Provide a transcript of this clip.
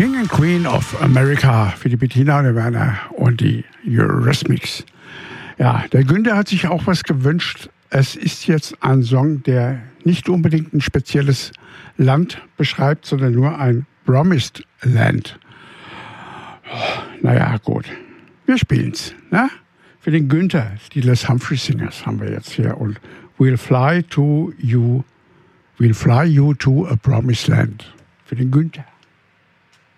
King and Queen of America für die Bettina und der Werner und die Eurythmics. Ja, der Günther hat sich auch was gewünscht. Es ist jetzt ein Song, der nicht unbedingt ein spezielles Land beschreibt, sondern nur ein Promised Land. Naja, gut. Wir spielen's, ne? Für den Günther, die Les Humphrey Singers haben wir jetzt hier. Und We'll fly you to a promised land. Für den Günther.